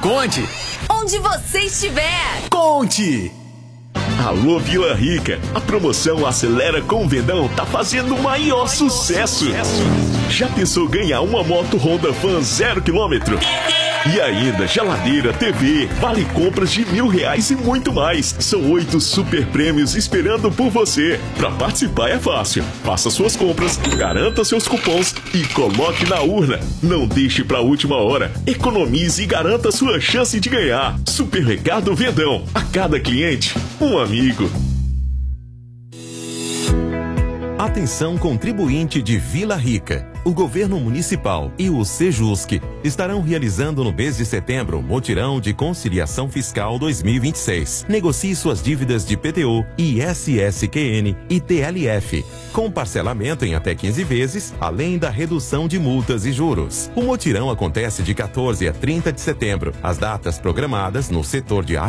Conte! Onde você estiver! Conte! Alô Vila Rica, a promoção Acelera com o Vendão tá fazendo o maior sucesso. Já pensou ganhar uma moto Honda Fan 0 km? E ainda geladeira, TV, vale compras de R$1.000 e muito mais. São 8 super prêmios esperando por você. Pra participar é fácil. Faça suas compras, garanta seus cupons e coloque na urna. Não deixe pra última hora. Economize e garanta sua chance de ganhar. Supermercado Vendão. A cada cliente, um amigo. Atenção contribuinte de Vila Rica. O Governo Municipal e o Sejusc estarão realizando no mês de setembro o Mutirão de Conciliação Fiscal 2026. Negocie suas dívidas de PTU, ISSQN e TLF, com parcelamento em até 15 vezes, além da redução de multas e juros. O mutirão acontece de 14 a 30 de setembro. As datas programadas no setor de